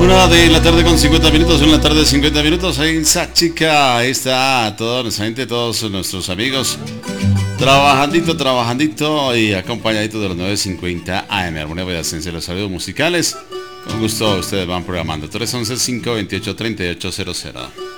Una de la tarde con 50 minutos, una de la tarde 50 minutos en Sachica. Ahí está toda nuestra gente, todos nuestros amigos trabajandito y acompañadito de los 9:50 AM. Armonía Boyacense, los saludos musicales. Con gusto ustedes van programando. 311-528-3800.